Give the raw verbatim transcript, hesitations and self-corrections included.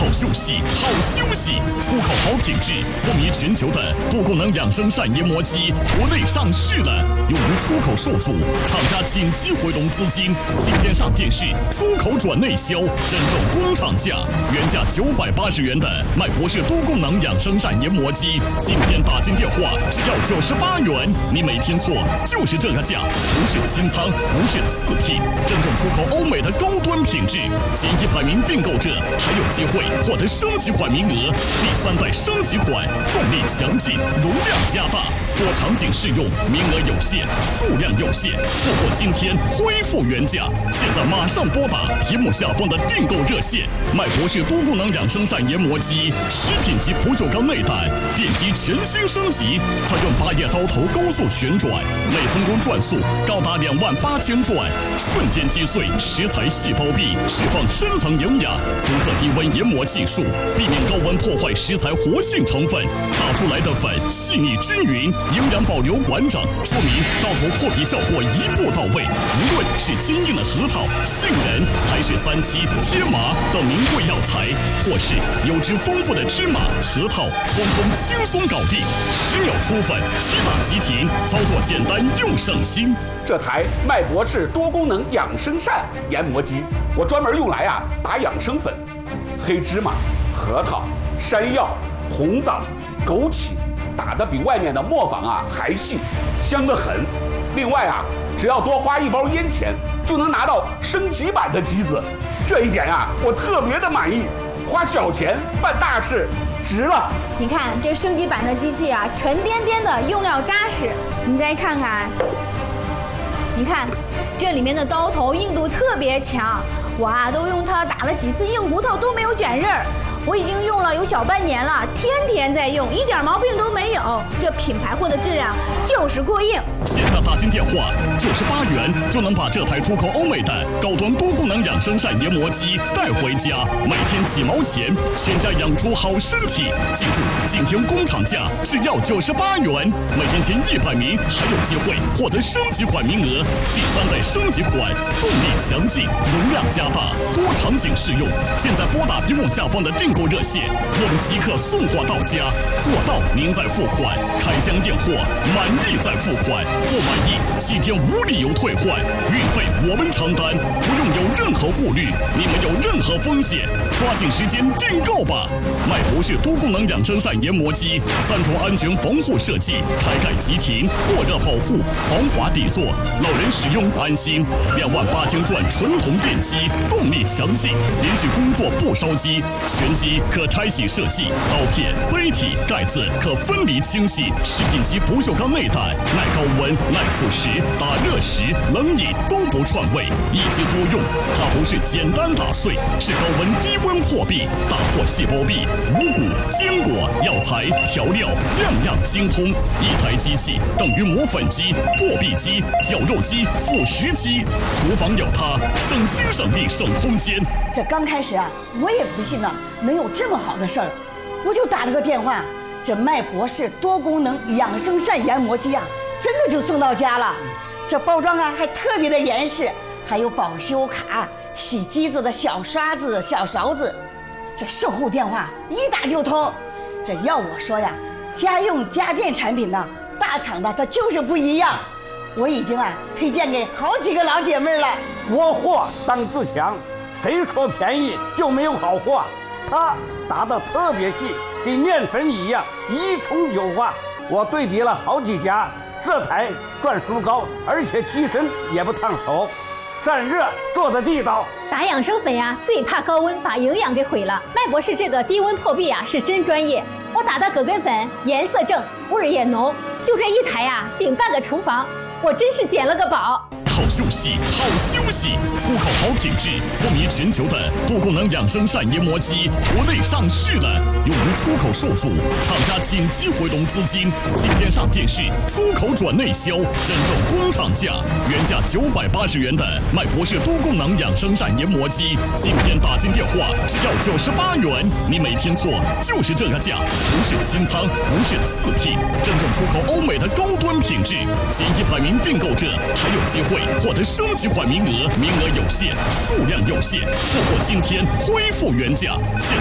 好休息，好休息，出口好品质，风靡全球的多功能养生膳研磨机，国内上市了，由于出口受阻，厂家紧急回笼资金，今天上电视，出口转内销，真正工厂价，原价九百八十元的麦博士多功能养生膳研磨机，今天打进电话只要九十八元，你没听错，就是这个价，不是清仓，不是次品，真正出口欧美的高端品质，前一百名订购者还有机会获得升级款名额，第三代升级款，动力强劲，容量加大，多场景适用，名额有限，数量有限，错过今天恢复原价，现在马上拨打屏幕下方的订购热线，麦博士多功能养生膳研磨机，食品级不锈钢内胆，电机全新升级，采用八叶刀头高速旋转，每分钟转速高达两万八千转，瞬间击碎食材细胞壁，释放深层营养，独特低温研磨技术，避免高温破坏食材活性成分，打出来的粉细腻均匀，营养保留完整，说明刀头破皮效果一步到位。无论是坚硬的核桃、杏仁，还是三七、天麻等名贵药材，或是油脂丰富的芝麻、核桃，通通轻松搞定，十秒出粉，即打即停，操作简单又省心。 这台麦博士多功能养生膳研磨机，我专门用来啊打养生粉，黑芝麻、核桃、山药、红枣、枸杞，打得比外面的磨坊啊还细，香得很。另外啊，只要多花一包烟钱，就能拿到升级版的机子，这一点啊我特别的满意。花小钱办大事，值了。 你看这升级版的机器啊，沉甸甸的，用料扎实。你再看看，你看这里面的刀头硬度特别强，我啊都用它打了几次硬骨头都没有卷刃儿。我已经用了有小半年了，天天在用，一点毛病都没有。这品牌货的质量就是过硬。 现在打进电话，九十八元就能把这台出口欧美的高端多功能养生膳研磨机带回家，每天几毛钱，全家养出好身体。记住，今天工厂价只要九十八元，每天前一百名还有机会获得升级款名额。第三代升级款，动力强劲，容量加大，多场景适用。现在拨打屏幕下方的订购热线，我们即刻送货到家，货到您再付款，开箱验货，满意再付款，不满意七天无理由退换，运费我们承担，不用有任何顾虑，你们有任何风险，抓紧时间订购吧。麦博士多功能养生膳研磨机，三重安全防护设计，开盖即停，过热保护，防滑底座，老人使用安心。两万八千转纯铜电机，动力强劲，连续工作不烧机，全机可拆洗设计，刀片、杯体、盖子可分离清洗，食品级不锈钢内胆，耐高温、耐腐蚀，打热食、冷饮都不串味，一机多用。它不是简单打碎，是高温低温破壁，打破细胞壁，五谷、坚果、药材、调料，样样精通。一台机器等于磨粉机、破壁机、绞肉机、腐蚀机，厨房有它，省心省力省空间。 这刚开始啊，我也不信呢，能有这么好的事儿，我就打了个电话，这麦博士多功能养生膳研磨机啊，真的就送到家了。这包装啊还特别的严实，还有保修卡、洗机子的小刷子、小勺子，这售后电话一打就通。这要我说呀，家用家电产品呢，大厂的它就是不一样。我已经啊推荐给好几个老姐妹了。 国货当自强，谁说便宜就没有好货？它打得特别细，跟面粉一样，一冲就化。我对比了好几家，这台转速高，而且机身也不烫手，散热做的地道。 打养生粉呀，最怕高温把营养给毁了。麦博士这个低温破壁呀是真专业，我打的葛根粉颜色正，味儿也浓，就这一台呀顶半个厨房，我真是捡了个宝。 好休息，好休息，出口好品质，风靡全球的多功能养生膳研磨机，国内上市了，由于出口受阻，厂家紧急回笼资金，今天上电视，出口转内销，真正工厂价，原价九百八十元的麦博士多功能养生膳研磨机，今天打进电话只要九十八元，你没听错，就是这个价，不是清仓，不是次品，真正出口欧美的高端品质，前一百名订购者还有机会获得升级款名额，名额有限，数量有限，错过今天恢复原价，现